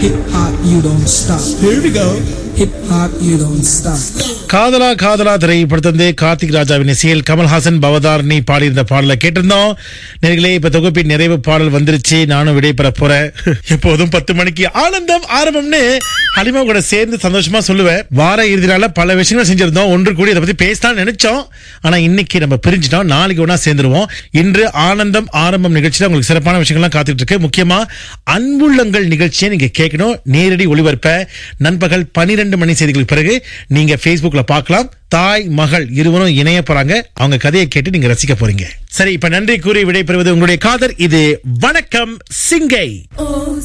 Hip hop, you don't stop. Here we go. Hip hop, you don't stop. காதலா காதலா திரைப்படத்திலிருந்து கார்த்திக் ராஜாவின் இசையில் கமல்ஹாசன் பவதாரணி பாடியிருந்த பாடலை கேட்டிருந்தோம். நேர்களே, இப்ப தொகுப்பின் நிறைவு பாடல் வந்துருச்சு. நானும் விடைபெற போறேன். எப்போதும் 10 மணிக்கு ஆனந்தம் ஆரம்பம்னு ஹலிமா கூட சேர்ந்து சந்தோஷமா சொல்லுவேன். வார இறுதினால பல விஷயங்கள் செஞ்சிருந்தோம். ஒன்று கூடி இதை பத்தி பேசலாம் நினைச்சோம். ஆனா இன்னைக்கு நம்ம பிரிஞ்சிட்டோம். நாளைக்கு ஒன்னா சேர்ந்துருவோம். இன்று ஆனந்தம் ஆரம்பம் நிகழ்ச்சியில உங்களுக்கு சிறப்பான விஷயங்கள்லாம் காத்துட்டு இருக்கு. முக்கியமா அன்புள்ளங்கள் நிகழ்ச்சியை நீங்க கேட்கணும். நேரடி ஒளிபரப்ப நண்பகல் 12 மணி செய்திகளுக்கு பிறகு நீங்க Facebookல பார்க்கலாம். தாய் மகள் இருவரும் இணைய போறாங்க. அவங்க கதையை கேட்டு நீங்க ரசிக்க போறீங்க. சரி, இப்ப நன்றி கூறி விடைபெறுவது உங்களுடைய காதர். இது வணக்கம் சிங்கை.